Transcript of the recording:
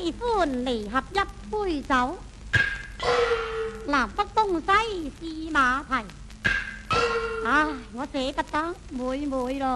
喜歡離合一杯酒，南北東西試馬蹄。唉，我捨不得妹妹咯。